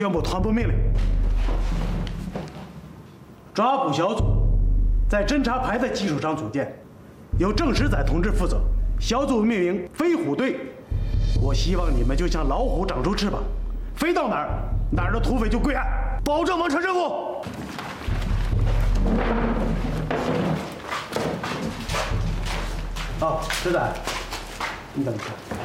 宣布团部命令：抓捕小组在侦察排的基础上组建，由郑石载同志负责。小组命名“飞虎队”。我希望你们就像老虎长出翅膀，飞到哪儿，哪儿的土匪就归案，保证完成任务。好，石载，你等一下。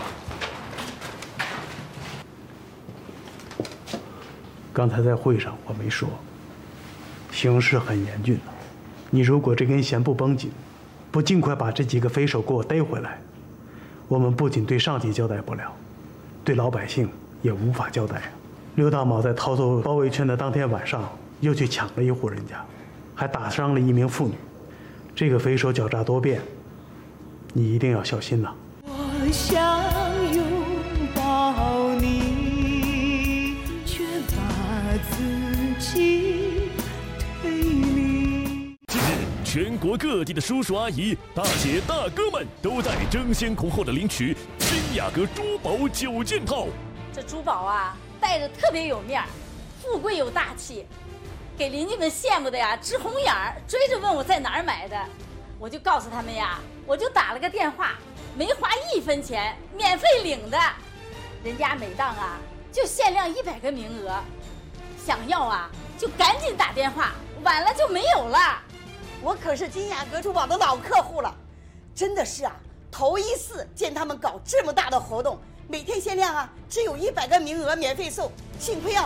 刚才在会上我没说，形势很严峻了。你如果这根弦不绷紧，不尽快把这几个匪首给我逮回来，我们不仅对上级交代不了，对老百姓也无法交代。刘大卯在逃走包围圈的当天晚上，又去抢了一户人家，还打伤了一名妇女。这个匪首狡诈多变，你一定要小心呐。 我想拥抱你，却把自己推离。 近日，全国各地的叔叔阿姨、大姐大哥们都在争先恐后的领取新雅阁珠宝9件套。 这珠宝啊，戴着特别有面儿，富贵又大气，给邻居们羡慕的呀直红眼儿，追着问我在哪儿买的。我就告诉他们呀，我就打了个电话，没花1分钱，免费领的。人家每档啊就限量100个名额，想要啊就赶紧打电话，晚了就没有了。 我可是金雅阁珠宝的老客户了，真的是啊，头一次见他们搞这么大的活动，每天限量啊，只有100个名额免费送，幸亏啊